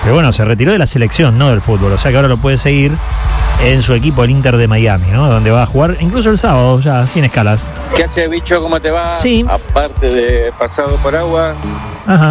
Pero bueno, se retiró de la selección, no del fútbol. O sea que ahora lo puede seguir en su equipo, el Inter de Miami, ¿no? Donde va a jugar incluso el sábado, ya sin escalas. ¿Qué hace, bicho? ¿Cómo te va? Sí. Aparte de pasado por agua, Ajá.